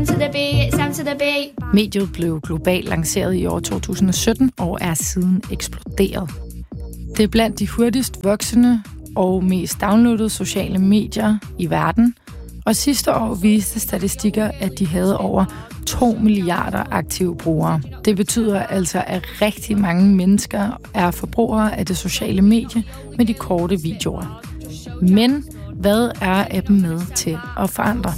Mediet blev globalt lanceret i år 2017 og er siden eksploderet. Det er blandt de hurtigst voksende og mest downloadede sociale medier i verden, og sidste år viste statistikker, at de havde over 2 milliarder aktive brugere. Det betyder altså, at rigtig mange mennesker er forbrugere af det sociale medie med de korte videoer. Men hvad er appen med til at forandre?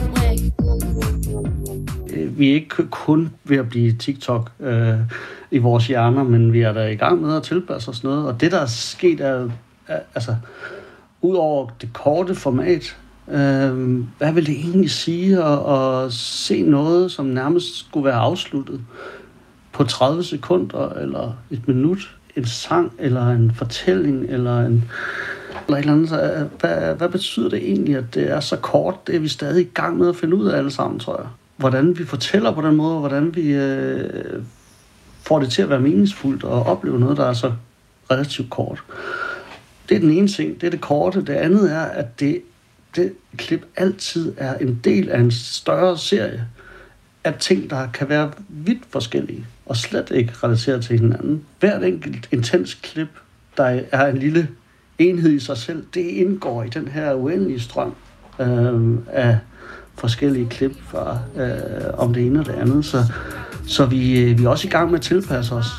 Vi er ikke kun ved at blive TikTok i vores hjerner, men vi er der i gang med at tilpasse os noget. Og det, der er sket, er altså, ud over det korte format, hvad vil det egentlig sige at se noget, som nærmest skulle være afsluttet på 30 sekunder, eller et minut, en sang, eller en fortælling, eller et eller andet. Hvad betyder det egentlig, at det er så kort? Det er vi stadig i gang med at finde ud af alle sammen, tror jeg. Hvordan vi fortæller på den måde, hvordan vi får det til at være meningsfuldt og opleve noget, der er så relativt kort. Det er den ene ting, det er det korte. Det andet er, at det klip altid er en del af en større serie af ting, der kan være vidt forskellige og slet ikke relateret til hinanden. Hvert enkelt intens klip, der er en lille enhed i sig selv, det indgår i den her uendelige strøm af forskellige klip fra om det ene og det andet. Så vi er også i gang med at tilpasse os.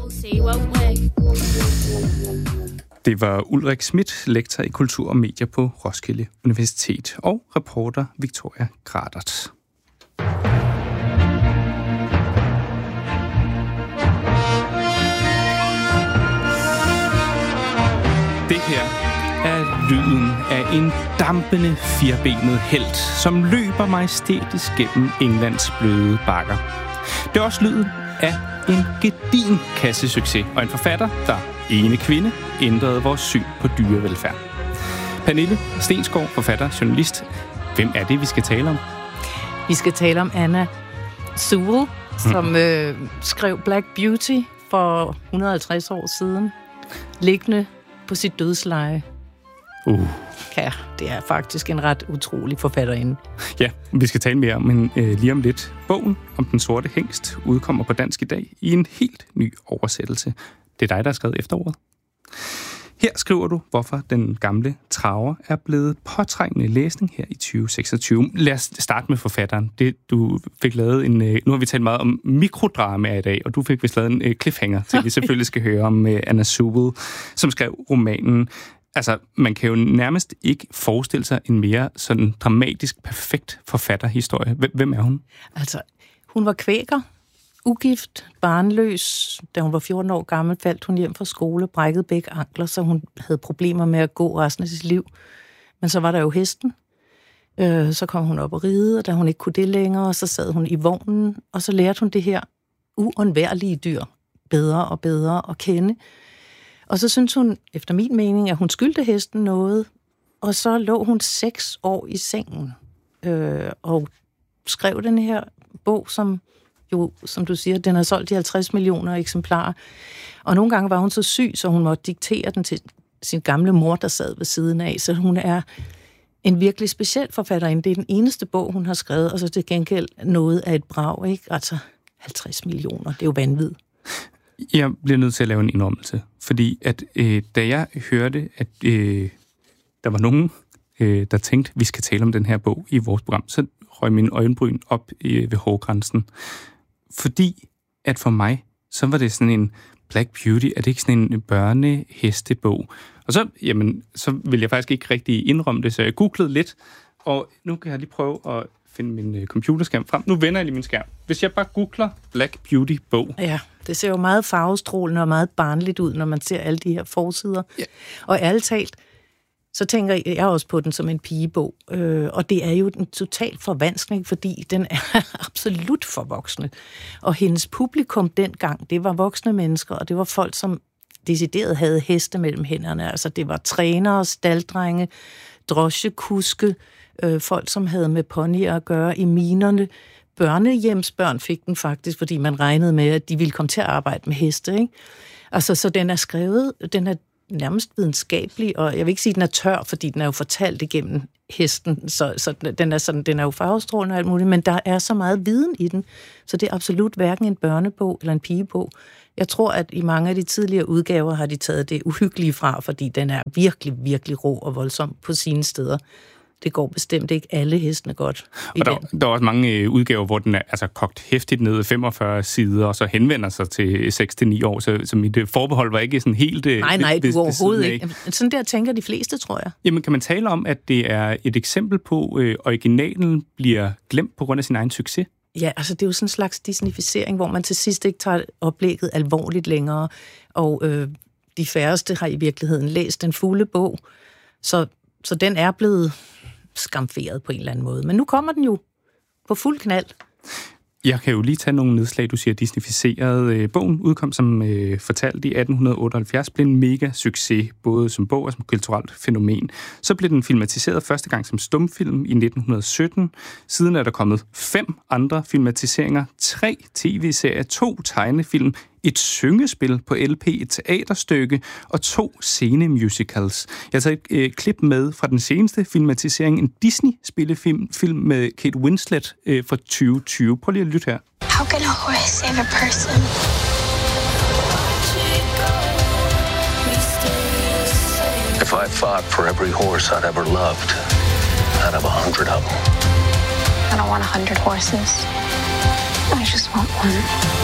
Det var Ulrik Schmidt, lektor i kultur og medier på Roskilde Universitet, og reporter Victoria Gradert. Det her er lyden af en dampende firbenet helt, som løber majestætisk gennem Englands bløde bakker. Det er også lyden af en gedigen kassesucces og en forfatter, der ene kvinde ændrede vores syn på dyrevelfærd. Pernille Stensgaard, forfatter, journalist. Hvem er det, vi skal tale om? Vi skal tale om Anna Sewell, som skrev Black Beauty for 150 år siden, liggende på sit dødsleje. Ja, det er faktisk en ret utrolig forfatterinde. Ja, vi skal tale mere om lige om lidt. Bogen om den sorte hængst udkommer på dansk i dag i en helt ny oversættelse. Det er dig, der har skrevet efterordet. Her skriver du, hvorfor den gamle traver er blevet påtrængende læsning her i 2026. Lad os starte med forfatteren. Du fik lavet nu har vi talt meget om mikrodrama i dag, og du fik vist lavet en cliffhanger til, vi selvfølgelig skal høre om Anna Sewell, som skrev romanen. Altså, man kan jo nærmest ikke forestille sig en mere sådan dramatisk, perfekt forfatterhistorie. Hvem er hun? Altså, hun var kvæker, ugift, barnløs. Da hun var 14 år gammel, faldt hun hjem fra skole, brækkede begge ankler, så hun havde problemer med at gå resten af sit liv. Men så var der jo hesten. Så kom hun op og ride, og da hun ikke kunne det længere, så sad hun i vognen, og så lærte hun det her uundværlige dyr bedre og bedre at kende. Og så synes hun, efter min mening, at hun skyldte hesten noget, og så lå hun 6 år i sengen og skrev den her bog, som jo, som du siger, den har solgt de 50 millioner eksemplarer. Og nogle gange var hun så syg, så hun måtte diktere den til sin gamle mor, der sad ved siden af. Så hun er en virkelig speciel forfatterinde. Det er den eneste bog, hun har skrevet, og så til gengæld noget af et brag, ikke? Altså 50 millioner, det er jo vanvittigt. Jeg bliver nødt til at lave en indrømmelse, fordi at da jeg hørte, at der var nogen, der tænkte, vi skal tale om den her bog i vores program, så røg mine øjenbryn op ved hårgrænsen. Fordi at for mig, så var det sådan en Black Beauty, er det ikke sådan en børnehestebog? Og så, så vil jeg faktisk ikke rigtig indrømme det, så jeg googlede lidt, og nu kan jeg lige prøve at finde min computerskærm frem. Nu vender jeg lige min skærm. Hvis jeg bare googler Black Beauty bog. Ja, det ser jo meget farvestrålende og meget barnligt ud, når man ser alle de her forsider. Ja. Og ærligt talt, så tænker jeg også på den som en pigebog. Og det er jo en total forvanskning, fordi den er absolut for voksne. Og hendes publikum dengang, det var voksne mennesker, og det var folk, som decideret havde heste mellem hænderne. Altså det var trænere, staldrenge, drosjekuske, folk, som havde med ponyer at gøre i minerne. Børnehjemsbørn fik den faktisk, fordi man regnede med, at de ville komme til at arbejde med heste, ikke? Altså, så den er skrevet, den er nærmest videnskabelig, og jeg vil ikke sige, at den er tør, fordi den er jo fortalt igennem hesten, så den er jo farvestrålende og alt muligt, men der er så meget viden i den, så det er absolut hverken en børnebog eller en pigebog. Jeg tror, at i mange af de tidligere udgaver har de taget det uhyggelige fra, fordi den er virkelig, virkelig rå og voldsom på sine steder. Det går bestemt ikke alle hestene godt. Og der er også mange udgaver, hvor den er altså kogt hæftigt ned 45 sider, og så henvender sig til 6-9 år, så mit forbehold var ikke sådan helt... Nej, du overhovedet ikke. Sådan der tænker de fleste, tror jeg. Jamen, kan man tale om, at det er et eksempel på, originalen bliver glemt på grund af sin egen succes? Ja, altså det er jo sådan en slags disneyficering, hvor man til sidst ikke tager oplægget alvorligt længere, og de færreste har i virkeligheden læst den fulde bog, så den er blevet skamferet på en eller anden måde. Men nu kommer den jo på fuld knald. Jeg kan jo lige tage nogle nedslag, du siger disneyficeret. Bogen udkom som fortalt i 1878, blev en mega succes, både som bog og som kulturelt fænomen. Så blev den filmatiseret første gang som stumfilm i 1917. Siden er der kommet 5 andre filmatiseringer, 3 tv-serier, 2 tegnefilm, et syngespil på LP, et teaterstykke og 2 scenemusicals. Jeg har taget et klip med fra den seneste filmatisering, en Disney-spillefilm med Kate Winslet fra 2020. Prøv lige at lytte her. How can a horse save a person? If I fought for every horse I'd ever loved, I'd have 100 of them. I don't want 100 horses. I just want one.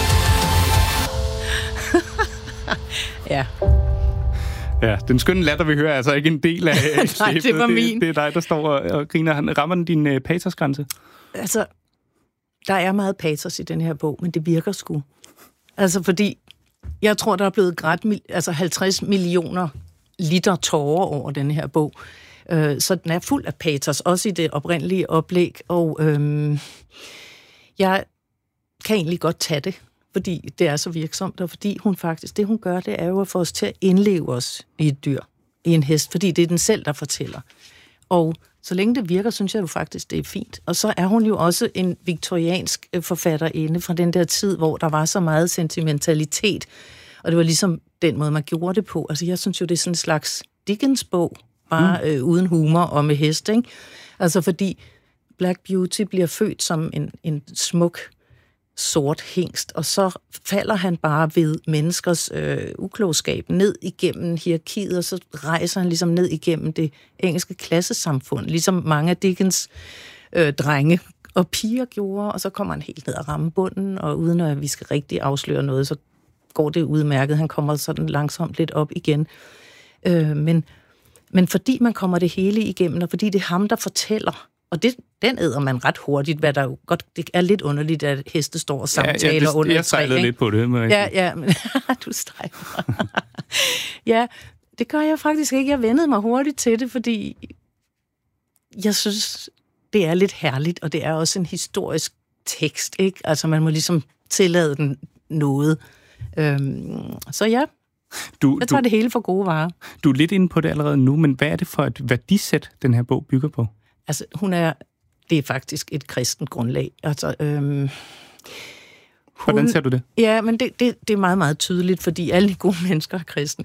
Ja. Ja, den skønne latter, vi hører, er altså ikke en del af Nej, det var min. Det er dig, der står og griner. Han rammer den din patosgrænse? Altså, der er meget patos i den her bog, men det virker sgu. Altså, fordi jeg tror, der er blevet grædt 50 millioner liter tårer over den her bog. Så den er fuld af patos, også i det oprindelige oplæg, og jeg kan egentlig godt tage det, fordi det er så virksomt, og fordi hun faktisk, det hun gør, det er jo at få os til at indleve os i et dyr, i en hest, fordi det er den selv, der fortæller. Og så længe det virker, synes jeg jo faktisk, det er fint. Og så er hun jo også en viktoriansk forfatterinde fra den der tid, hvor der var så meget sentimentalitet, og det var ligesom den måde, man gjorde det på. Altså jeg synes jo, det er sådan en slags Dickens-bog, bare uden humor og med hest, ikke? Altså fordi Black Beauty bliver født som en smuk sort hingst, og så falder han bare ved menneskers uklogskab ned igennem hierarkiet, og så rejser han ligesom ned igennem det engelske klassesamfund, ligesom mange af Dickens drenge og piger gjorde, og så kommer han helt ned og rammer bunden, og uden at vi skal rigtig afsløre noget, så går det udmærket. Han kommer sådan langsomt lidt op igen. Men fordi man kommer det hele igennem, og fordi det er ham, der fortæller, og den æder man ret hurtigt, hvad der jo godt, det er lidt underligt, at heste står og samtaler under et træ. Jeg sejlede lidt på det. Ja, men du strækker. Ja, det gør jeg faktisk ikke. Jeg vendede mig hurtigt til det, fordi jeg synes, det er lidt herligt, og det er også en historisk tekst, ikke? Altså, man må ligesom tillade den noget. Så ja, jeg tager det hele for gode varer. Du er lidt inde på det allerede nu, men hvad er det for et værdisæt, den her bog bygger på? Altså, det er faktisk et kristent grundlag. Altså, hvordan ser du det? Ja, men det er meget, meget tydeligt, fordi alle de gode mennesker er kristne.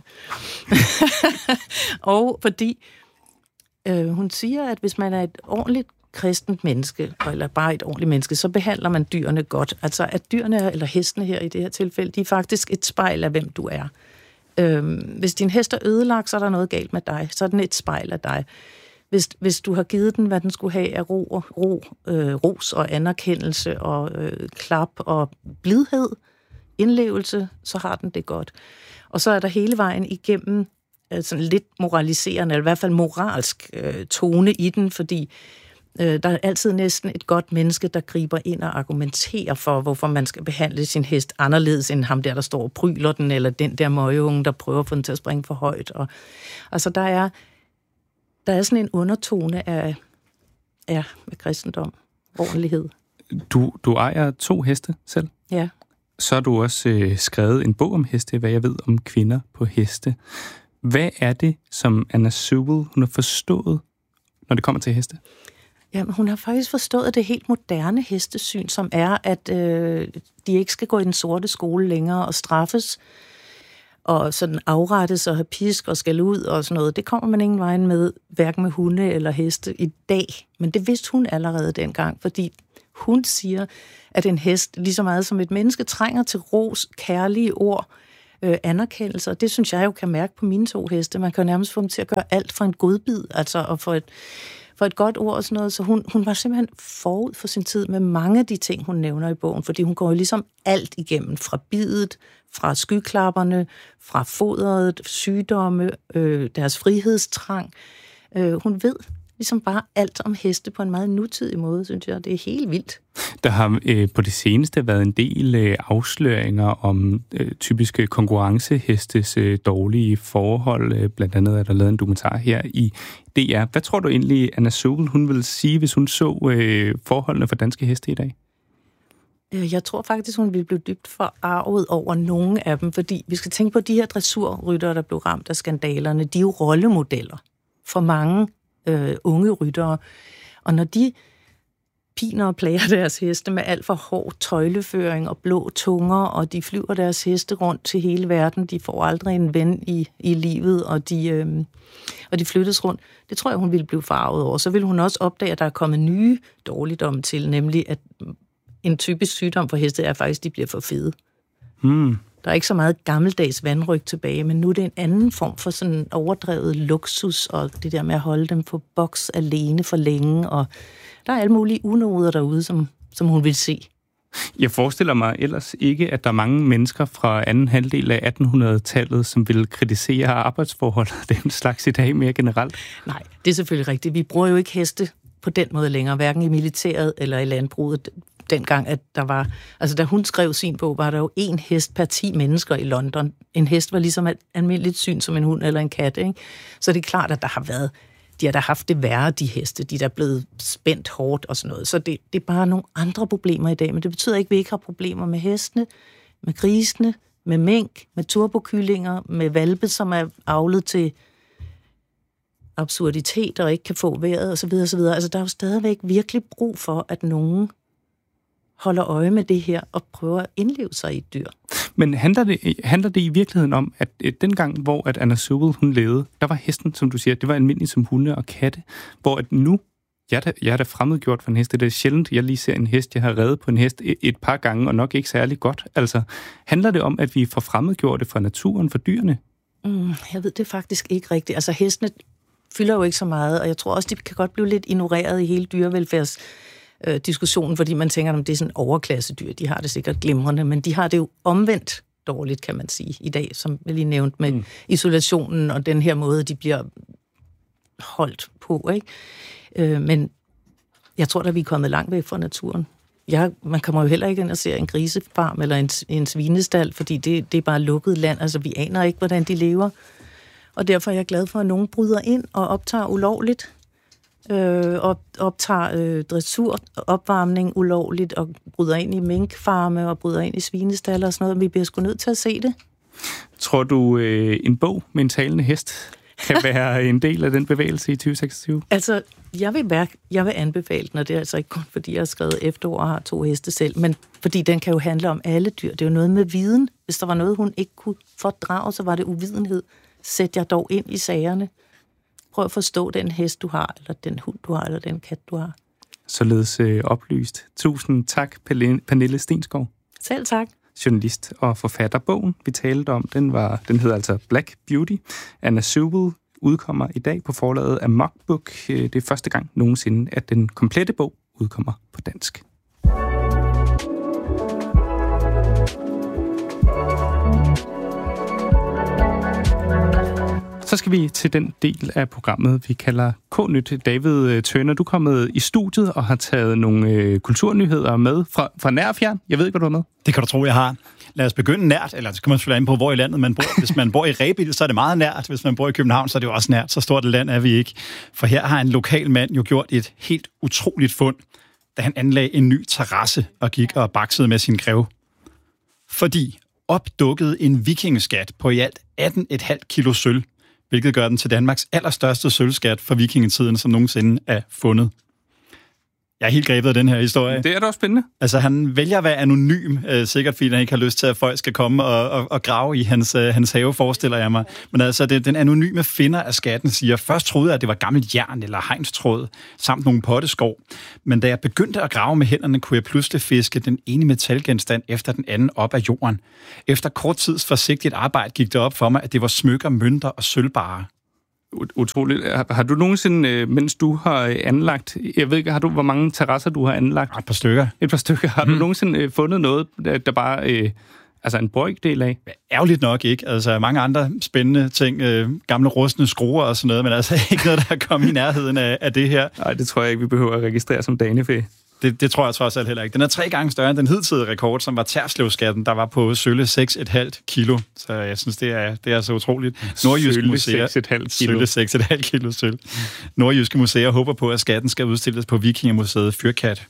Og fordi hun siger, at hvis man er et ordentligt kristent menneske, eller bare et ordentligt menneske, så behandler man dyrene godt. Altså, at dyrene, eller hestene her i det her tilfælde, de er faktisk et spejl af, hvem du er. Hvis din hest er ødelagt, så er der noget galt med dig. Så er den et spejl af dig. Hvis du har givet den, hvad den skulle have af ros og anerkendelse og klap og blidhed, indlevelse, så har den det godt. Og så er der hele vejen igennem sådan lidt moraliserende, eller i hvert fald moralsk tone i den, fordi der er altid næsten et godt menneske, der griber ind og argumenterer for, hvorfor man skal behandle sin hest anderledes end ham der står og pryler den, eller den der møgeunge, der prøver at få den til at springe for højt. Og, altså, der er sådan en undertone af med kristendom, ordentlighed. Du ejer 2 heste selv? Ja. Så har du også skrevet en bog om heste, hvad jeg ved om kvinder på heste. Hvad er det, som Anna Sewell, hun har forstået, når det kommer til heste? Jamen, hun har faktisk forstået det helt moderne hestesyn, som er, at de ikke skal gå i den sorte skole længere og straffes. og sådan afrettes og have pisk og skal ud og sådan noget. Det kommer man ingen vejen med, hverken med hunde eller heste i dag. Men det vidste hun allerede dengang, fordi hun siger, at en hest, lige så meget som et menneske, trænger til ros, kærlige ord, anerkendelse, og det synes jeg jo kan mærke på mine 2 heste. Man kan jo nærmest få dem til at gøre alt for en godbid, altså, og for et godt ord og sådan noget. Så hun var simpelthen forud for sin tid med mange af de ting, hun nævner i bogen, fordi hun går jo ligesom alt igennem, fra bidet, fra skyklapperne, fra fodret, sygdomme, deres frihedstrang. Hun ved ligesom bare alt om heste på en meget nutidig måde, synes jeg. Det er helt vildt. Der har på det seneste været en del afsløringer om typiske konkurrencehestes dårlige forhold. Blandt andet er der lavet en dokumentar her i DR. Hvad tror du egentlig, Anna Sobel, hun ville sige, hvis hun så forholdene for danske heste i dag? Jeg tror faktisk, hun ville blive dybt forarvet over nogle af dem, fordi vi skal tænke på de her dressurryttere, der blev ramt af skandalerne. De er jo rollemodeller for mange unge ryttere. Og når de piner og plager deres heste med alt for hård tøjleføring og blå tunger, og de flyver deres heste rundt til hele verden, de får aldrig en ven i livet, og de flyttes rundt, det tror jeg, hun ville blive farvet over. Så ville hun også opdage, at der er kommet nye dårligdomme til, nemlig at en typisk sygdom for heste er faktisk, at de bliver for fede. Der er ikke så meget gammeldags vandryg tilbage, men nu er det en anden form for sådan overdrevet luksus, og det der med at holde dem på boks alene for længe, og der er alle mulige unoder derude, som hun vil se. Jeg forestiller mig ellers ikke, at der er mange mennesker fra anden halvdel af 1800-tallet, som vil kritisere arbejdsforhold og den slags i dag mere generelt. Nej, det er selvfølgelig rigtigt. Vi bruger jo ikke heste på den måde længere, hverken i militæret eller i landbruget. Dengang, at der var... Altså, da hun skrev sin bog, var der jo 1 hest per 10 mennesker i London. En hest var ligesom et almindeligt syn som en hund eller en kat, ikke? Så det er klart, at der har været... De har da haft det værre, de heste. De er da blevet spændt hårdt og sådan noget. Så det er bare nogle andre problemer i dag. Men det betyder ikke, at vi ikke har problemer med hestene, med grisene, med mink, med turbokyllinger, med hvalpe, som er avlet til absurditet og ikke kan få vejret osv. osv. Altså, der er jo stadigvæk virkelig brug for, at nogen holder øje med det her og prøver at indleve sig i et dyr. Men handler det i virkeligheden om, at dengang, hvor at Anna Sobel, hun levede, der var hesten, som du siger, det var almindeligt som hunde og katte, hvor at nu, jeg er da fremmedgjort for en hest. Det er sjældent, jeg lige ser en hest, jeg har reddet på en hest et par gange, og nok ikke særlig godt. Altså, handler det om, at vi får fremmedgjort det fra naturen, for dyrene? Jeg ved det faktisk ikke rigtigt. Altså, hestene fylder jo ikke så meget, og jeg tror også, de kan godt blive lidt ignoreret i hele dyrevelfærdsdiskussionen, fordi man tænker, at det er sådan overklassedyr. De har det sikkert glimrende, men de har det jo omvendt dårligt, kan man sige, i dag, som jeg lige nævnte med isolationen og den her måde, de bliver holdt på, ikke? Men jeg tror da, vi er kommet langt væk fra naturen. Man kommer jo heller ikke ind og se en grisefarm eller en svinestald, fordi det er bare lukket land. Altså, vi aner ikke, hvordan de lever. Og derfor er jeg glad for, at nogen bryder ind og optager ulovligt, optager dressur, opvarmning ulovligt, og bryder ind i minkfarme og bryder ind i svinestaller og sådan noget. Vi bliver sgu nødt til at se det. Tror du, en bog med en talende hest kan være en del af den bevægelse i 2026? Altså, jeg vil anbefale den, og det er altså ikke kun fordi, jeg har skrevet efterår og har 2 heste selv, men fordi den kan jo handle om alle dyr. Det er jo noget med viden. Hvis der var noget, hun ikke kunne fordrage, så var det uvidenhed. Sæt jer dog ind i sagerne. Prøv at forstå den hest, du har, eller den hund, du har, eller den kat, du har. Således oplyst. Tusind tak, Pernille Stensgaard. Selv tak. Journalist og forfatter. Bogen, vi talte om, den hedder altså Black Beauty. Anna Sobel udkommer i dag på forlaget af Mok Book. Det er første gang nogensinde, at den komplette bog udkommer på dansk. Så skal vi til den del af programmet, vi kalder K-nyt. David Turner, du er kommet i studiet og har taget nogle kulturnyheder med fra nær og fjern. Jeg ved ikke, hvad du har med. Det kan du tro, jeg har. Lad os begynde nært, eller så kan man selvfølgelig an på, hvor i landet man bor. Hvis man bor i Rebild, så er det meget nært. Hvis man bor i København, så er det jo også nært. Så stort et land er vi ikke. For her har en lokal mand jo gjort et helt utroligt fund, da han anlagde en ny terrasse og gik og baksede med sin grev. Fordi opdukkede en vikingeskat på i alt 18,5 kilo sølv, hvilket gør den til Danmarks allerstørste sølvskat for vikingetiden, som nogensinde er fundet. Jeg er helt grebet af den her historie. Det er da også spændende. Altså, han vælger at være anonym, sikkert fordi han ikke har lyst til, at folk skal komme og grave i hans have, forestiller jeg mig. Men altså, den anonyme finder af skatten siger, først troede jeg, at det var gammelt jern eller hegnstråd, samt nogle potteskår. Men da jeg begyndte at grave med hænderne, kunne jeg pludselig fiske den ene metalgenstand efter den anden op af jorden. Efter kort tids forsigtigt arbejde gik det op for mig, at det var smykker, mønter og sølvbarer. Utroligt. Har du nogensinde, mens du har anlagt, jeg ved ikke, hvor mange terrasser du har anlagt? Et par stykker. Har du nogensinde fundet noget, der bare, altså en brøkdel af? Ærgerligt nok ikke. Altså mange andre spændende ting, gamle rustne skruer og sådan noget, men altså ikke noget, der er kommet i nærheden af det her. Nej, det tror jeg ikke, vi behøver at registrere som danefæ. Det tror jeg trods alt heller ikke. Den er 3 gange større end den hidtidige rekord, som var Terslevskatten, der var på sølle 6,5 kilo. Så jeg synes, det er så utroligt. Nordjyske Museer 6,5 kilo. Sølle 6,5 kilo sølv. Nordjyske Museer håber på, at skatten skal udstilles på Vikingemuseet Fyrkat.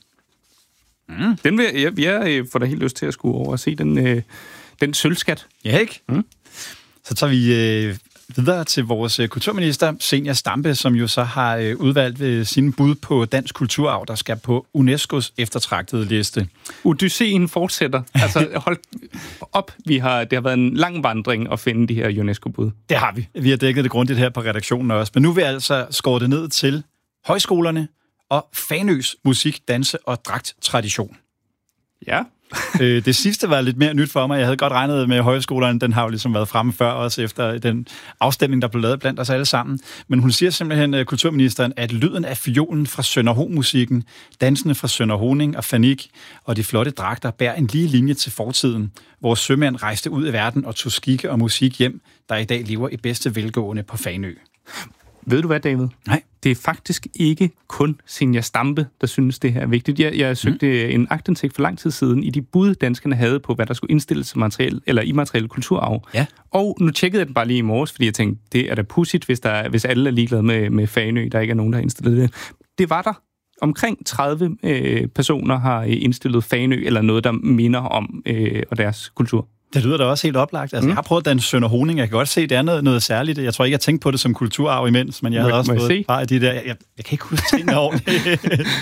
Den vil jeg får da helt lyst til at skulle over og se den sølvskat. Ja, ikke? Så tager vi videre til vores kulturminister, Zenia Stampe, som jo så har udvalgt sine bud på dansk kulturarv, der skal på UNESCO's eftertragtede liste. Odysseen fortsætter. Altså, hold op. Det har været en lang vandring at finde de her UNESCO-bud. Det har vi. Vi har dækket det grundigt her på redaktionen også. Men nu vil jeg altså skåre det ned til højskolerne og Fanøs musik, danse og dragttradition. Ja. Det sidste var lidt mere nyt for mig. Jeg havde godt regnet med højskolerne. Den har jo ligesom været fremme før, også efter den afstemning, der blev lavet blandt os alle sammen. Men hun siger simpelthen, kulturministeren, at lyden af fiolen fra Sønderho-musikken, dansene fra Sønderhoning og Fanik og de flotte dragter bærer en lige linje til fortiden, hvor sømænd rejste ud i verden og tog skikke og musik hjem, der i dag lever i bedste velgående på Fanø. Ved du hvad, David? Nej. Det er faktisk ikke kun Zenia Stampe, der synes, det her er vigtigt. Jeg søgte en aktindsigt for lang tid siden i de bud, danskerne havde på, hvad der skulle indstilles som materiel, eller immateriel kulturarv. Ja. Og nu tjekkede jeg den bare lige i morges, fordi jeg tænkte, det er da pudsigt, hvis alle er ligeglade med Fanø, der ikke er nogen, der har indstillet det. Det var der. Omkring 30 personer har indstillet Fanø, eller noget, der minder om og deres kultur. Det lyder da også helt oplagt. Altså, jeg har prøvet den Sønderhoning. Jeg kan godt se, at det er noget særligt. Jeg tror ikke, jeg tænkte på det som kulturarv imens, men jeg havde også fået bare de der... Jeg kan ikke huske tingene ordentligt.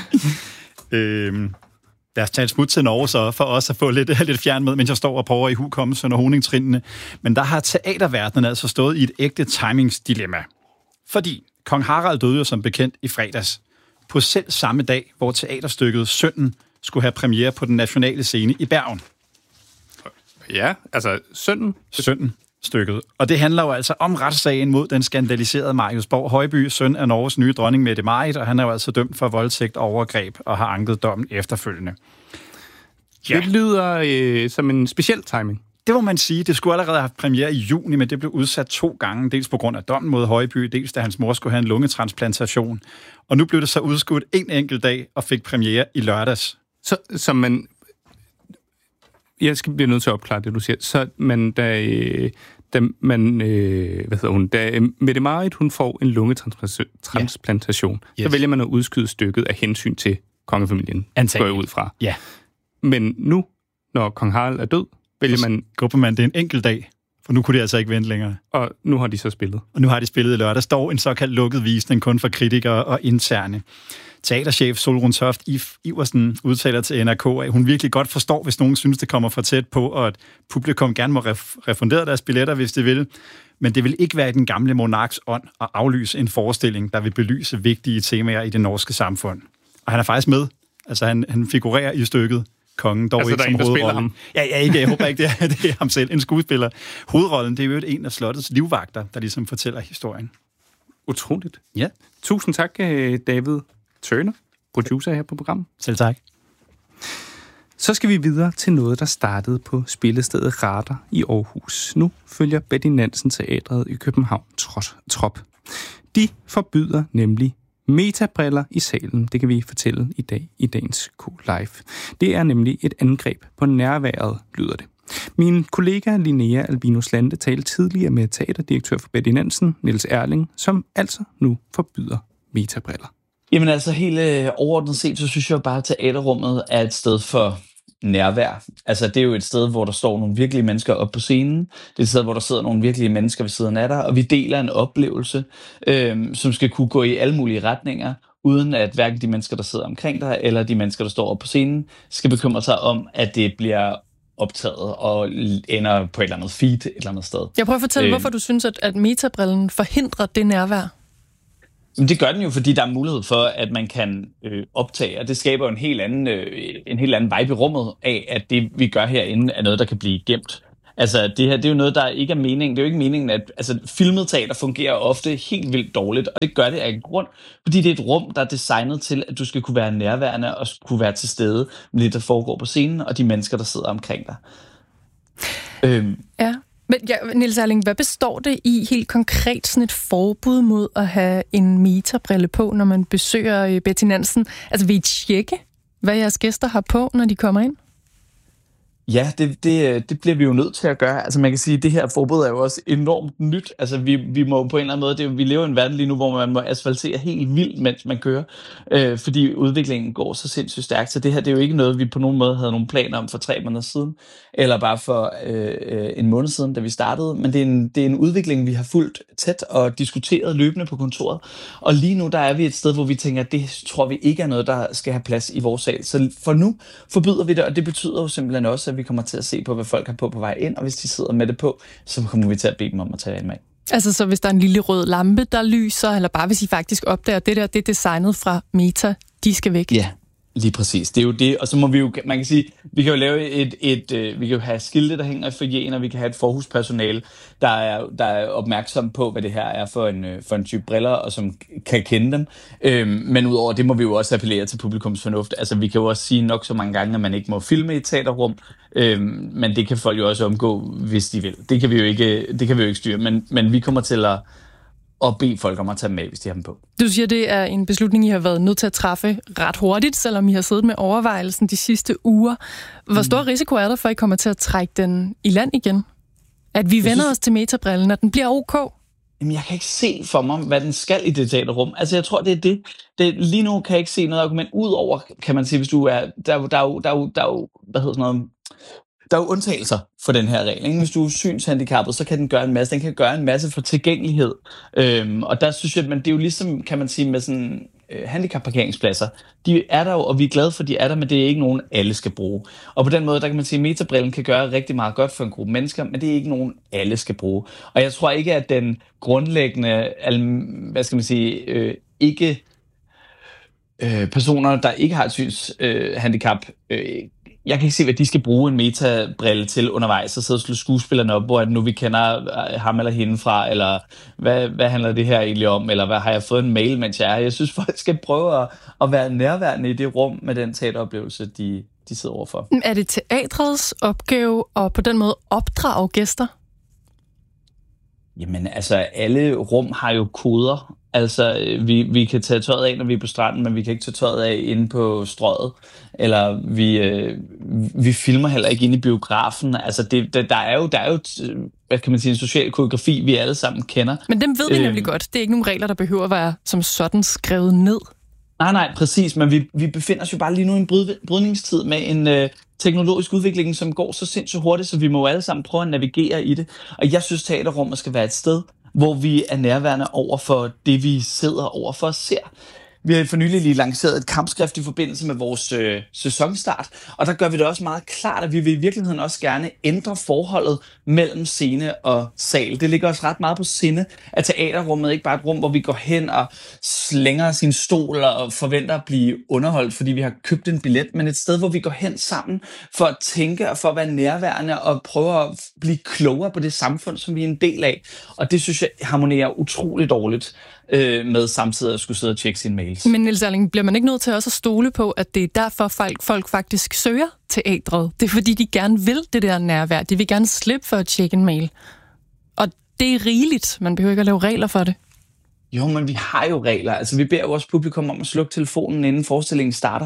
Lad os tage et smut til Norge, så for os at få lidt fjern med, mens jeg står og prøver i hukomme Sønderhoning-trinene. Men der har teaterverdenen altså stået i et ægte timingsdilemma. Fordi kong Harald døde jo som bekendt i fredags. På selv samme dag, hvor teaterstykket Sønnen skulle have premiere på den nationale scene i Bergen. Ja, altså Sønnen-stykket. Og det handler jo altså om retssagen mod den skandaliserede Marius Borg Højby, søn af Norges nye dronning Mette-Marit, og han er jo altså dømt for voldtægt og overgreb og har anket dommen efterfølgende. Ja. Det lyder som en speciel timing. Det må man sige. Det skulle allerede have haft premiere i juni, men det blev udsat 2 gange. Dels på grund af dommen mod Højby, dels da hans mor skulle have en lungetransplantation. Og nu blev det så udskudt en enkelt dag og fik premiere i lørdags. Så man... Jeg skal blive nødt til at opklare det, du siger. Så man, da Mette-Marit, hun får en lungetransplantation, så vælger man at udskyde stykket af hensyn til kongefamilien, går jeg ud fra. Ja. Men nu, når kong Harald er død, vælger man... Grupper man det en enkelt dag, for nu kunne de altså ikke vente længere. Og nu har de så spillet. Og nu har de spillet i lørdag. Der står en såkaldt lukket visning kun for kritikere og interne. Teaterchef Solrun Toft Iversen udtaler til NRK, at hun virkelig godt forstår, hvis nogen synes, det kommer for tæt på, og at publikum gerne må refundere deres billetter, hvis de vil. Men det vil ikke være i den gamle monarks ånd at aflyse en forestilling, der vil belyse vigtige temaer i det norske samfund. Og han er faktisk med. Altså han figurerer i stykket. Kongen, dog altså, ikke som hovedrollen. Jeg håber ikke, det er ham selv, en skuespiller. Hovedrollen, det er jo en af slottets livvagter, der ligesom fortæller historien. Utroligt. Ja. Tusind tak, David Turner, producer her på programmet. Selv tak. Så skal vi videre til noget, der startede på spillestedet Radar i Aarhus. Nu følger Betty Nansen Teatret i København trop. De forbyder nemlig metabriller i salen. Det kan vi fortælle i dag i dagens Q-Live. Det er nemlig et angreb på nærværet, lyder det. Min kollega Linnea Albinus Lande talte tidligere med teaterdirektør for Betty Nansen, Niels Erling, som altså nu forbyder metabriller. Jamen altså helt overordnet set, så synes jeg bare, at teaterrummet er et sted for nærvær. Altså det er jo et sted, hvor der står nogle virkelige mennesker op på scenen. Det er et sted, hvor der sidder nogle virkelige mennesker ved siden af dig, og vi deler en oplevelse, som skal kunne gå i alle mulige retninger, uden at hverken de mennesker, der sidder omkring dig, eller de mennesker, der står oppe på scenen, skal bekymre sig om, at det bliver optaget og ender på et eller andet feed et eller andet sted. Jeg prøver at fortælle, hvorfor du synes, at metabrillen forhindrer det nærvær. Det gør den jo, fordi der er mulighed for, at man kan optage, og det skaber en helt anden vibe i rummet af, at det, vi gør herinde, er noget, der kan blive gemt. Altså, det her, det er jo noget, der ikke er meningen. Det er jo ikke meningen, at filmet teater fungerer ofte helt vildt dårligt, og det gør det af en grund, fordi det er et rum, der er designet til, at du skal kunne være nærværende og kunne være til stede med det, der foregår på scenen, og de mennesker, der sidder omkring dig. Ja. Men Niels Erling, hvad består det i helt konkret sådan et forbud mod at have en metabrille på, når man besøger Betty Nansen? Altså, vil I tjekke, hvad jeres gæster har på, når de kommer ind? Ja, det bliver vi jo nødt til at gøre. Altså man kan sige, at det her forbud er jo også enormt nyt. Altså vi må på en eller anden måde, vi lever i en verden lige nu, hvor man må asfaltere helt vildt, mens man kører. Fordi udviklingen går så sindssygt stærkt. Så det her, det er jo ikke noget, vi på nogen måde havde nogen planer om for 3 måneder siden. Eller bare for en måned siden, da vi startede. Men det er en udvikling, vi har fulgt tæt og diskuteret løbende på kontoret. Og lige nu, der er vi et sted, hvor vi tænker, at det tror vi ikke er noget, der skal have plads i vores sal. Så for nu forbyder vi det, og det betyder jo simpelthen også, at vi kommer til at se på, hvad folk har på vej ind, og hvis de sidder med det på, så kommer vi til at bede dem om at tage det med. Altså så hvis der er en lille rød lampe, der lyser, eller bare hvis I faktisk opdager, det der, det er designet fra Meta, de skal væk. Ja, lige præcis. Det er jo det, og så må vi jo, man kan sige, vi kan jo lave vi kan jo have skilte, der hænger i foyeren, og vi kan have et forhuspersonale, der er opmærksom på, hvad det her er for en type briller, og som kan kende dem. Men udover det må vi jo også appellere til publikums fornuft. Altså vi kan jo også sige nok så mange gange, at man ikke må filme i et teaterrum, men det kan folk jo også omgå, hvis de vil. Det kan vi jo ikke styre, men vi kommer til at bede folk om at tage med, hvis de har dem på. Du siger, det er en beslutning, I har været nødt til at træffe ret hurtigt, selvom I har siddet med overvejelsen de sidste uger. Hvor stor risiko er der for, at I kommer til at trække den i land igen? At vi vender os til metabrillen, at den bliver ok? Jamen, jeg kan ikke se for mig, hvad den skal i det teaterrum. Altså, jeg tror, det er det. Lige nu kan jeg ikke se noget argument. Udover, kan man sige, hvis du er... Der er jo hvad hedder sådan noget... Der er jo undtagelser for den her regel. Ikke? Hvis du er synshandicappet, så kan den gøre en masse. Den kan gøre en masse for tilgængelighed. Og der synes jeg, at det er jo ligesom, kan man sige, med sådan handicapparkeringspladser. De er der jo, og vi er glade for, at de er der, men det er ikke nogen, alle skal bruge. Og på den måde, der kan man sige, at metabrillen kan gøre rigtig meget godt for en gruppe mennesker, men det er ikke nogen, alle skal bruge. Og jeg tror ikke, at den grundlæggende, hvad skal man sige, personer, der ikke har et synshandicap, jeg kan ikke se, hvad de skal bruge en metabrille til undervejs, så sidder og slår skuespillerne op, hvor nu vi kender ham eller hende fra, eller hvad handler det her egentlig om, eller hvad har jeg fået en mail, mens jeg er her. Jeg synes, folk skal prøve at være nærværende i det rum med den teateroplevelse, de sidder overfor. Er det teatrets opgave at på den måde opdrage gæster? Jamen, altså, alle rum har jo koder. Altså, vi kan tage tøjet af, når vi er på stranden, men vi kan ikke tage tøjet af inde på strøget. Eller vi filmer heller ikke inde i biografen. Altså, der er jo, hvad kan man sige, en social koreografi, vi alle sammen kender. Men dem ved vi nemlig godt. Det er ikke nogen regler, der behøver at være som sådan skrevet ned. Nej, præcis. Men vi befinder os jo bare lige nu i en brydningstid med en teknologisk udvikling, som går så sindssygt hurtigt, så vi må jo alle sammen prøve at navigere i det. Og jeg synes, teaterrummet skal være et sted, hvor vi er nærværende over for det, vi sidder overfor og ser. Vi har for nylig lige lanceret et kampskrift i forbindelse med vores sæsonstart, og der gør vi det også meget klart, at vi vil i virkeligheden også gerne ændre forholdet mellem scene og sal. Det ligger også ret meget på sinde, at teaterrummet ikke bare er et rum, hvor vi går hen og slænger sin stol og forventer at blive underholdt, fordi vi har købt en billet, men et sted, hvor vi går hen sammen for at tænke og for at være nærværende og prøve at blive klogere på det samfund, som vi er en del af. Og det synes jeg harmonerer utroligt dårligt med samtidig at skulle sidde og tjekke sine mails. Men Niels Erling, bliver man ikke nødt til også at stole på, at det er derfor folk faktisk søger teatret? Det er fordi, de gerne vil det der nærvær. De vil gerne slippe for at tjekke en mail. Og det er rigeligt. Man behøver ikke at lave regler for det. Jo, men vi har jo regler. Altså, vi beder jo også publikum om at slukke telefonen, inden forestillingen starter.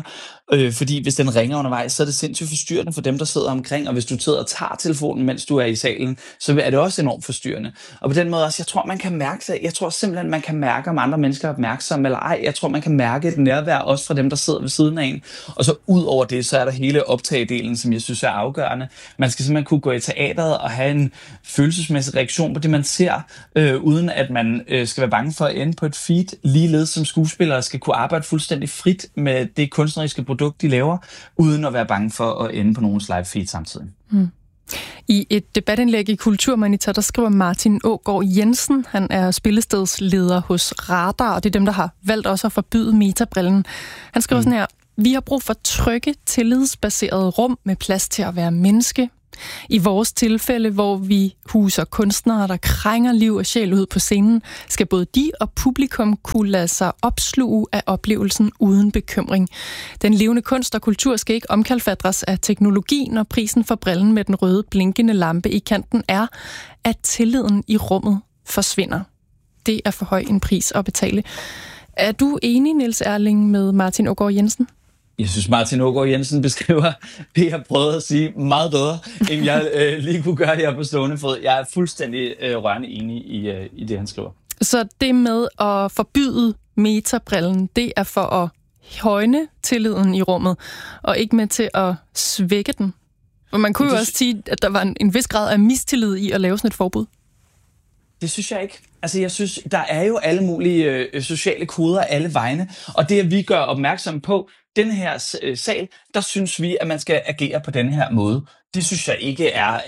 Fordi hvis den ringer undervejs, så er det sindssygt forstyrrende for dem, der sidder omkring, og hvis du sidder og tager telefonen, mens du er i salen, så er det også enormt forstyrrende. Og på den måde også, jeg tror simpelthen, man kan mærke, om andre mennesker er opmærksomme eller ej. Jeg tror, man kan mærke et nærvær også fra dem, der sidder ved siden af en. Og så ud over det, så er der hele optagedelen, som jeg synes er afgørende. Man skal simpelthen kunne gå i teateret og have en følelsesmæssig reaktion på det, man ser, uden at man skal være bange for at ende på et feed, ligeledes som skuespillere skal kunne arbejde fuldstændig frit med det kunstneriske produkt, de laver, uden at være bange for at ende på nogens live feed samtidig. I et debatindlæg i Kulturmonitor, der skriver Martin Aagaard Jensen, han er spillestedsleder hos Radar, og det er dem, der har valgt også at forbyde metabrillen. Han skriver sådan her: vi har brug for trygge, tillidsbaserede rum med plads til at være menneske. I vores tilfælde, hvor vi huser kunstnere, der krænger liv og sjæl ud på scenen, skal både de og publikum kunne lade sig opsluge af oplevelsen uden bekymring. Den levende kunst og kultur skal ikke omkalfatres af teknologi, når prisen for brillen med den røde blinkende lampe i kanten er, at tilliden i rummet forsvinder. Det er for høj en pris at betale. Er du enig, Niels Erling, med Martin Aagaard Jensen? Jeg synes, Martin Aagaard Jensen beskriver det, jeg prøvede at sige, meget bedre, end jeg lige kunne gøre her på stående fod. Jeg er fuldstændig rørende enig i det, han skriver. Så det med at forbyde metabrillen, det er for at højne tilliden i rummet, og ikke med til at svække den? Og man kunne jo også sige, at der var en vis grad af mistillid i at lave sådan et forbud. Det synes jeg ikke. Altså, jeg synes, der er jo alle mulige sociale koder alle vegne, og det, at vi gør opmærksom på den her sal, der synes vi, at man skal agere på den her måde. Det synes jeg ikke er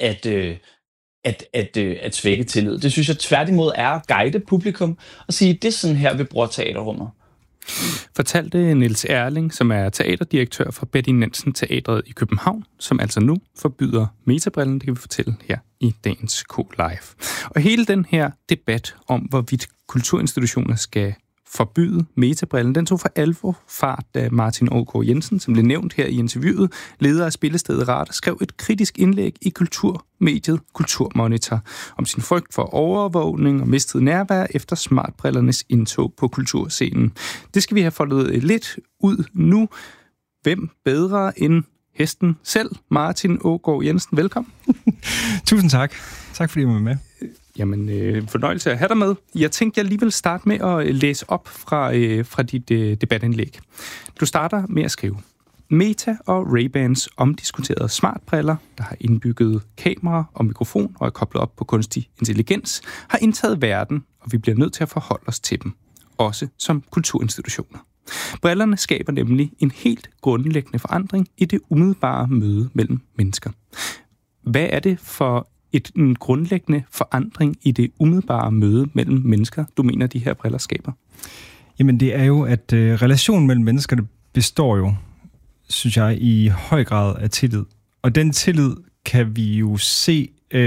at svække tillid. Det synes jeg tværtimod er at guide publikum og sige, det er sådan her, vi bruger teaterrummet. Fortalte Niels Erling, som er teaterdirektør for Betty Nansen Teatret i København, som altså nu forbyder metabrillen. Det kan vi fortælle her i dagens K-Live. Og hele den her debat om, hvorvidt kulturinstitutioner skal forbyde metabrillen, den tog for alvor fart, da Martin Aagaard Jensen, som blev nævnt her i interviewet, leder af spillestedet Radar, skrev et kritisk indlæg i kulturmediet Kulturmonitor om sin frygt for overvågning og mistet nærvær efter smartbrillernes indtog på kulturscenen. Det skal vi have foldet lidt ud nu. Hvem bedre end hesten selv? Martin Aagaard Jensen, velkommen. Tusind tak. Tak fordi I var med. Jamen, fornøjelse at have dig med. Jeg tænkte, jeg lige vil starte med at læse op fra dit debatindlæg. Du starter med at skrive: Meta og Ray-Bans omdiskuterede smartbriller, der har indbygget kamera og mikrofon og er koblet op på kunstig intelligens, har indtaget verden, og vi bliver nødt til at forholde os til dem, også som kulturinstitutioner. Brillerne skaber nemlig en helt grundlæggende forandring i det umiddelbare møde mellem mennesker. Hvad er det for en grundlæggende forandring i det umiddelbare møde mellem mennesker, du mener, de her briller skaber? Jamen, det er jo, at relationen mellem mennesker består jo, synes jeg, i høj grad af tillid. Og den tillid kan vi jo se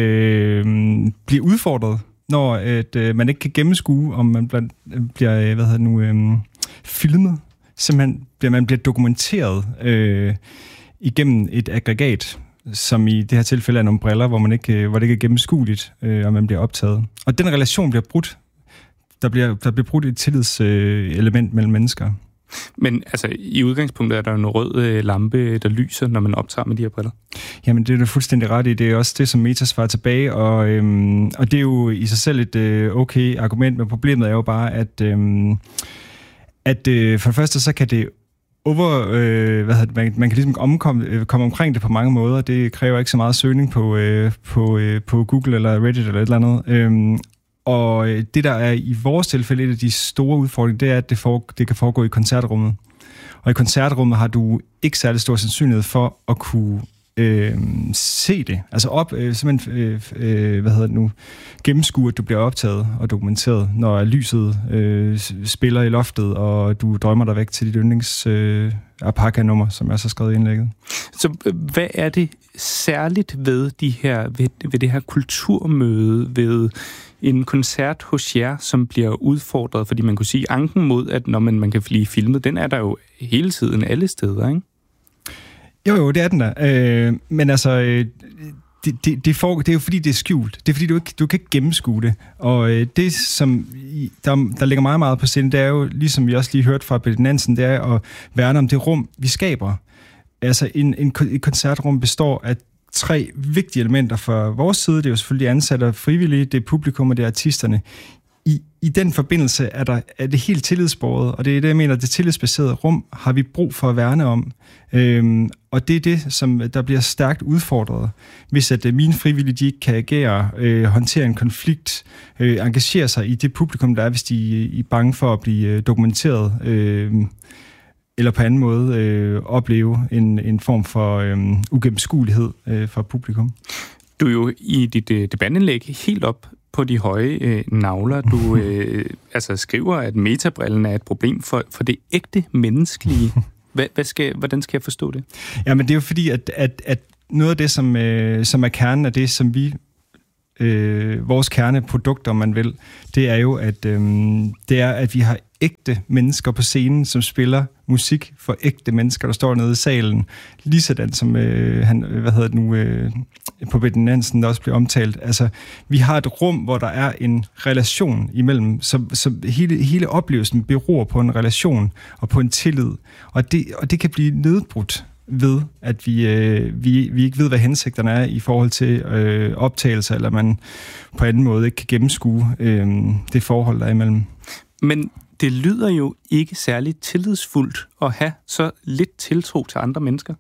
blive udfordret, når man ikke kan gennemskue, om man bliver filmet. Simpelthen man bliver dokumenteret igennem et aggregat, som i det her tilfælde er nogle briller, hvor det ikke er gennemskueligt, og man bliver optaget. Og den relation bliver brudt. Der bliver brudt et tillidselement mellem mennesker. Men altså, i udgangspunktet er der jo en rød lampe, der lyser, når man optager med de her briller. Jamen, det er du fuldstændig ret i. Det er også det, som Meta svarer tilbage, og det er jo i sig selv et okay argument, men problemet er jo bare, at for det første, så kan det man kan ligesom komme omkring det på mange måder. Det kræver ikke så meget søgning på Google eller Reddit eller et eller andet. Og det, der er i vores tilfælde et af de store udfordringer, det er, at det kan foregå i koncertrummet. Og i koncertrummet har du ikke særlig stor sandsynlighed for at kunne se det. Altså gennemskue, at du bliver optaget og dokumenteret, når lyset spiller i loftet, og du drømmer dig væk til dit yndlings Apaka-nummer, som jeg så skrevet i indlægget. Så hvad er det særligt ved ved det her kulturmøde, ved en koncert hos jer, som bliver udfordret? Fordi man kunne sige, anken mod, at når man kan blive filmet, den er der jo hele tiden alle steder, ikke? Jo, det er den der. Men altså, det er jo fordi, det er skjult. Det er fordi, du kan ikke gennemskue det. Og det, som der ligger meget, meget på scenen, det er jo, ligesom vi også lige hørte fra Betty Nansen, det er at værne om det rum, vi skaber. Altså, et koncertrum består af 3 vigtige elementer fra vores side. Det er jo selvfølgelig ansatte og frivillige, det er publikum, og det er artisterne. I den forbindelse er det helt tillidsbåret, og det er det, jeg mener, det tillidsbaserede rum har vi brug for at værne om. Og det er det, som der bliver stærkt udfordret, hvis at mine frivillige, de ikke kan agere, håndtere en konflikt, engagere sig i det publikum, der er, hvis de er bange for at blive dokumenteret, eller på anden måde opleve en form for ugennemskuelighed fra publikum. Du er jo i dit debatindlæg helt op på de høje nagler. Du skriver, at metabrillen er et problem for det ægte menneskelige. Hvordan skal jeg forstå det? Jamen, det er jo fordi, at noget af det, som er kernen af det, som vi vores kerneprodukter, om man vil, det er jo, at vi har ægte mennesker på scenen, som spiller musik for ægte mennesker, der står nede i salen. Ligesådan som på Betty Nansen, der også bliver omtalt. Altså, vi har et rum, hvor der er en relation imellem, så hele oplevelsen beror på en relation og på en tillid. Og det kan blive nedbrudt ved, at vi ikke ved, hvad hensigterne er i forhold til optagelser, eller man på anden måde ikke kan gennemskue det forhold, der er imellem. Men det lyder jo ikke særlig tillidsfuldt at have så lidt tiltro til andre mennesker.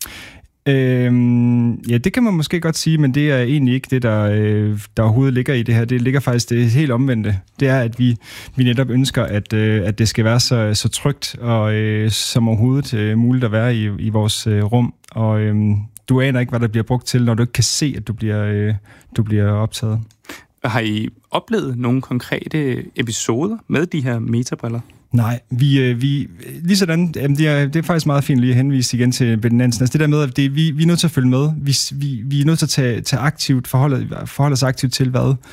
Ja, det kan man måske godt sige, men det er egentlig ikke det, der overhovedet ligger i det her. Det ligger faktisk det helt omvendte. Det er, at vi netop ønsker, at det skal være så trygt og som overhovedet muligt at være i vores rum. Og du aner ikke, hvad der bliver brugt til, når du ikke kan se, at du bliver optaget. Har I oplevet nogle konkrete episoder med de her metabriller? Nej, vi lige sådan, det er faktisk meget fint lige at henvise igen til Betty Nansen. Altså det der med, at vi er nødt til at følge med. Vi er nødt til at tage aktivt, forholde os aktivt til,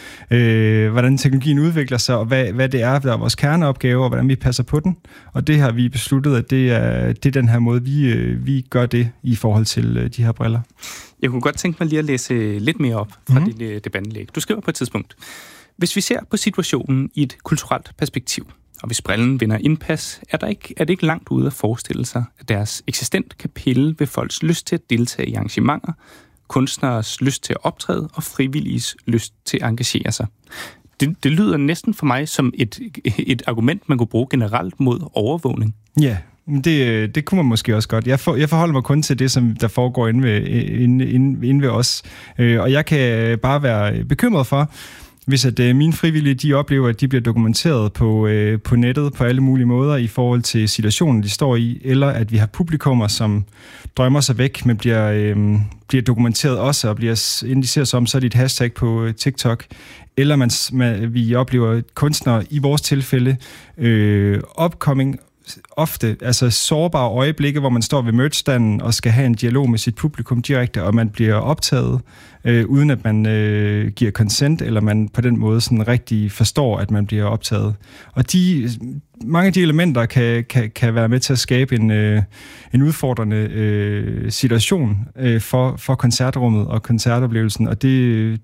hvordan teknologien udvikler sig, og hvad det er, der er vores kerneopgave, og hvordan vi passer på den. Og det har vi besluttet, at det er den her måde, vi gør det i forhold til de her briller. Jeg kunne godt tænke mig lige at læse lidt mere op fra dit debatindlæg. Du skriver på et tidspunkt: hvis vi ser på situationen i et kulturelt perspektiv, og hvis brillen vinder indpas, er det ikke langt ude at forestille sig, at deres eksistent kan pille ved folks lyst til at deltage i arrangementer, kunstneres lyst til at optræde og frivilliges lyst til at engagere sig. Det lyder næsten for mig som et argument, man kunne bruge generelt mod overvågning. Ja, det kunne man måske også godt. Jeg forholder mig kun til det, som der foregår inde ved os. Og jeg kan bare være bekymret for, hvis at mine frivillige, de oplever, at de bliver dokumenteret på nettet på alle mulige måder i forhold til situationen, de står i, eller at vi har publikummer, som drømmer sig væk, men bliver dokumenteret også, og inden de ser sig om, så er det et hashtag på TikTok, eller vi oplever kunstnere, i vores tilfælde, upcoming, ofte, altså sårbare øjeblikke, hvor man står ved merchstanden og skal have en dialog med sit publikum direkte, og man bliver optaget, uden at man giver consent, eller man på den måde sådan rigtig forstår, at man bliver optaget. Og mange af de elementer kan være med til at skabe en udfordrende situation for koncertrummet og koncertoplevelsen, og det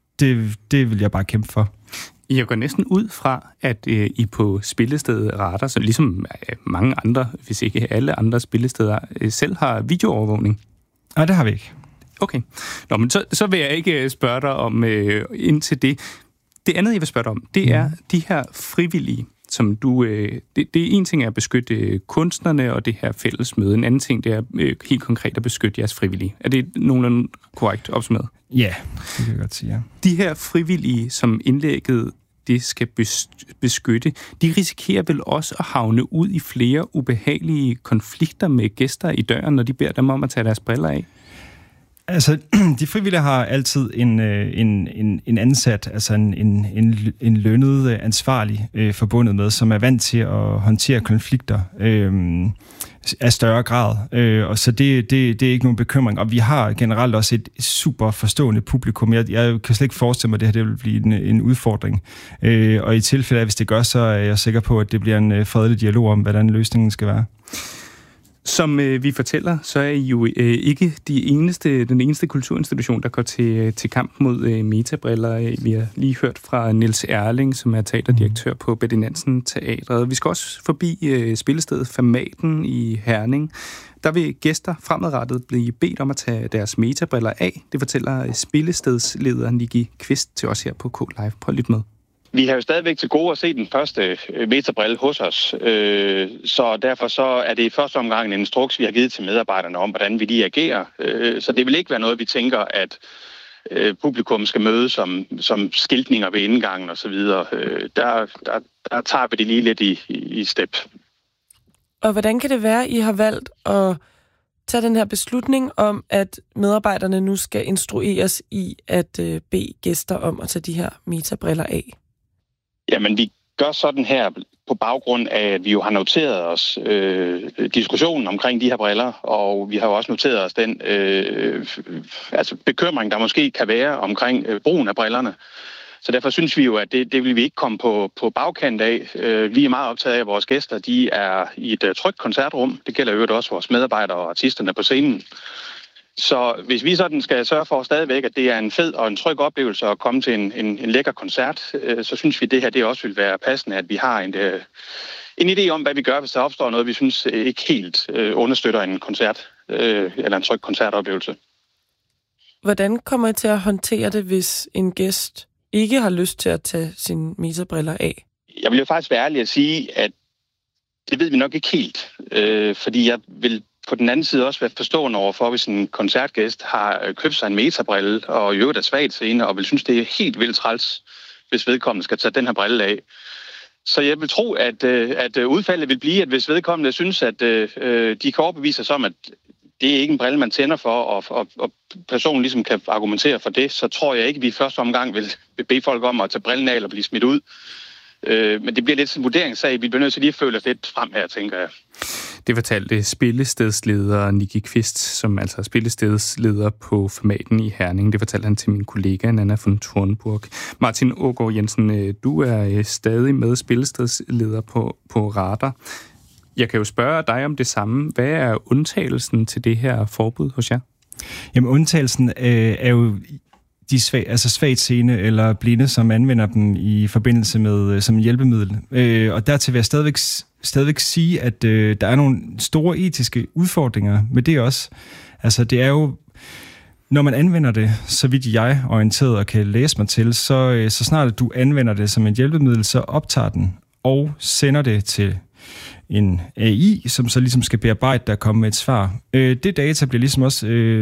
vil jeg bare kæmpe for. Jeg går næsten ud fra, at I på spillestedet Radar, så ligesom mange andre, hvis ikke alle andre spillesteder, selv har videoovervågning. Nej, det har vi ikke. Okay. Nå, men så vil jeg ikke spørge dig om ind til det. Det andet, jeg vil spørge dig om, det er de her frivillige, som du... Det er en ting er at beskytte kunstnerne og det her fælles møde. En anden ting, det er helt konkret at beskytte jeres frivillige. Er det nogenlunde korrekt opsummeret? Ja, det kan jeg godt sige, ja. De her frivillige, som indlægget det skal beskytte, de risikerer vel også at havne ud i flere ubehagelige konflikter med gæster i døren, når de beder dem om at tage deres briller af? Altså, de frivillige har altid en ansat, altså en lønnet ansvarlig forbundet med, som er vant til at håndtere konflikter af større grad. Og så det er ikke nogen bekymring. Og vi har generelt også et super forstående publikum. Jeg kan slet ikke forestille mig, at det her det vil blive en udfordring. Og i tilfælde af, hvis det gør, så er jeg sikker på, at det bliver en fredelig dialog om, hvordan løsningen skal være. Som vi fortæller, så er I jo ikke den eneste kulturinstitution, der går til kamp mod metabriller. Vi har lige hørt fra Niels Erling, som er teaterdirektør på Betty Nansen Teatret. Vi skal også forbi spillestedet Fermaten i Herning. Der vil gæster fremadrettet blive bedt om at tage deres metabriller af. Det fortæller spillestedsleder Nicki Kvist til os her på K-Live. Prøv lidt med. Vi har jo stadigvæk til gode at se den første metabrille hos os, så derfor så er det i første omgang en instruks, vi har givet til medarbejderne om, hvordan vi lige agerer. Så det vil ikke være noget, vi tænker, at publikum skal møde som skiltninger ved indgangen osv. Der tager vi det lige lidt i step. Og hvordan kan det være, at I har valgt at tage den her beslutning om, at medarbejderne nu skal instrueres i at bede gæster om at tage de her metabriller af? Jamen, vi gør sådan her på baggrund af, at vi jo har noteret os diskussionen omkring de her briller, og vi har jo også noteret os den bekymring, der måske kan være omkring brugen af brillerne. Så derfor synes vi jo, at det vil vi ikke komme på bagkant af. Vi er meget optaget af, at vores gæster de er i et trygt koncertrum. Det gælder jo også vores medarbejdere og artisterne på scenen. Så hvis vi sådan skal sørge for stadigvæk, at det er en fed og en tryg oplevelse at komme til en lækker koncert, så synes vi, at det her det også vil være passende, at vi har en idé om, hvad vi gør, hvis der opstår noget, vi synes ikke helt understøtter en koncert eller en tryg koncertoplevelse. Hvordan kommer I til at håndtere det, hvis en gæst ikke har lyst til at tage sine metabriller af? Jeg vil jo faktisk være ærlig at sige, at det ved vi nok ikke helt, fordi jeg vil på den anden side også være forstående overfor, hvis en koncertgæst har købt sig en metabrille og i øvrigt er svagt scene, og vil synes, det er helt vildt træls, hvis vedkommende skal tage den her brille af. Så jeg vil tro, at udfaldet vil blive, at hvis vedkommende synes, at de kan overbevise sig om, at det er ikke en brille, man tænder for, og personen ligesom kan argumentere for det, så tror jeg ikke, at vi i første omgang vil bede folk om at tage brillen af eller blive smidt ud. Men det bliver lidt en vurderingssag. Vi bliver nødt til lige at føle os lidt frem her, tænker jeg. Det fortalte spillestedsleder Nicki Kvist, som altså er spillestedsleder på Fermaten i Herning. Det fortalte han til min kollega Nanna von Thornburg. Martin Aagaard Jensen, du er stadig med spillestedsleder på Radar. Jeg kan jo spørge dig om det samme. Hvad er undtagelsen til det her forbud hos jer? Jamen, undtagelsen er jo de svagt seende eller blinde, som anvender dem i forbindelse med som hjælpemiddel. Og dertil vil jeg stadigvæk sige, at der er nogle store etiske udfordringer med det også. Altså, det er jo, når man anvender det, så vidt jeg orienteret og kan læse mig til, så snart at du anvender det som et hjælpemiddel, så optager den og sender det til en AI, som så ligesom skal bearbejde det og komme med et svar. Det data bliver ligesom også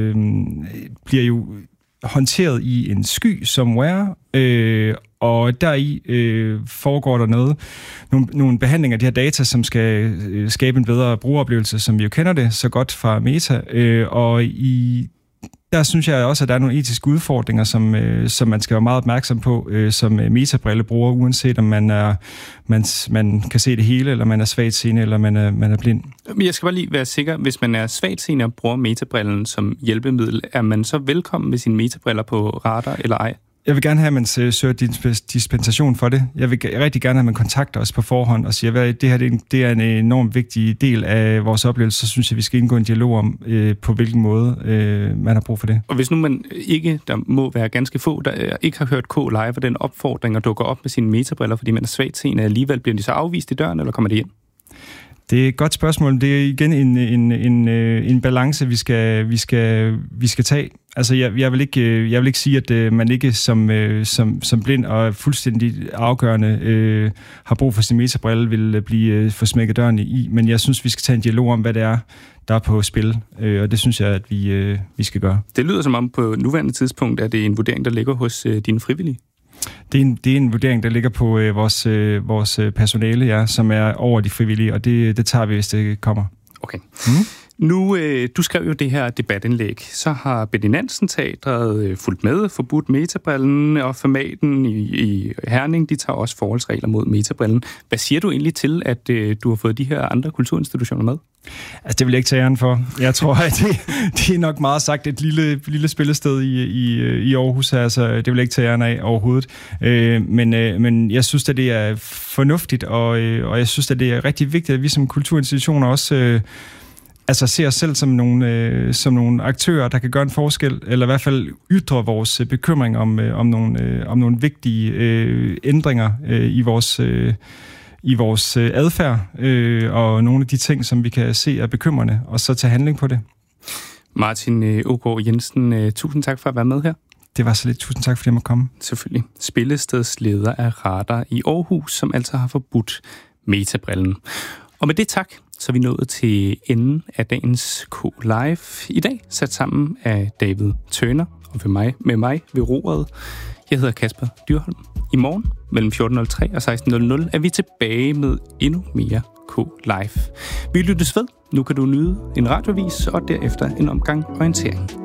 bliver jo håndteret i en sky somewhere, og deri foregår der nogle behandlinger af de her data, som skal skabe en bedre brugeroplevelse, som vi jo kender det så godt fra Meta, og der synes jeg også, at der er nogle etiske udfordringer, som man skal være meget opmærksom på, som metabrillebruger, uanset om man kan se det hele, eller man er svagtseende, eller man er blind. Jeg skal bare lige være sikker, hvis man er svagtseende og bruger metabrillen som hjælpemiddel, er man så velkommen med sine metabriller på Radar eller ej? Jeg vil gerne have, at man søger dispensation for det. Jeg vil rigtig gerne have, at man kontakter os på forhånd og siger, at det her det er en enormt vigtig del af vores oplevelse, så synes jeg, vi skal indgå en dialog om, på hvilken måde man har brug for det. Og hvis nu man ikke, der må være ganske få, der ikke har hørt K-Live, og den opfordring at dukke op med sine metabriller, fordi man er svagtseende, alligevel bliver de så afvist i døren, eller kommer de ind? Det er et godt spørgsmål. Det er igen en balance, vi skal tage. Altså, jeg vil ikke sige, at man ikke som blind og fuldstændig afgørende har brug for sin metabrille, vil få smækket døren i. Men jeg synes, vi skal tage en dialog om, hvad det er, der er på spil. Og det synes jeg, at vi skal gøre. Det lyder som om på nuværende tidspunkt, at det er en vurdering, der ligger hos dine frivillige. Det er en vurdering, der ligger på vores personale, ja, som er over de frivillige, og det tager vi, hvis det kommer. Okay. Nu, du skrev jo det her debatindlæg. Så har Betty Nansen Teatret fulgt med, forbudt metabrillen, og Fermaten i Herning, de tager også forholdsregler mod metabrillen. Hvad siger du egentlig til, at du har fået de her andre kulturinstitutioner med? Altså, det vil jeg ikke tage æren for. Jeg tror, at det er nok meget sagt et lille spillested i Aarhus. Altså, det vil jeg ikke tage æren af overhovedet. Men jeg synes, at det er fornuftigt, og jeg synes, at det er rigtig vigtigt, at vi som kulturinstitutioner også altså ser os selv som nogle aktører, der kan gøre en forskel, eller i hvert fald ytre vores bekymring om nogle vigtige ændringer i vores adfærd, og nogle af de ting, som vi kan se er bekymrende, og så tage handling på det. Martin Aagaard Jensen, tusind tak for at være med her. Det var så lidt. Tusind tak, fordi jeg måtte komme. Selvfølgelig. Spillestedsleder af Radar i Aarhus, som altså har forbudt metabrillen. Og med det tak, så er vi nået til enden af dagens K-Live. I dag sat sammen af David Turner og med mig ved roret. Jeg hedder Kasper Dyrholm. I morgen mellem 14.03 og 16.00 er vi tilbage med endnu mere K-Live. Vi lyttes ved. Nu kan du nyde en radiovis og derefter en omgang orientering.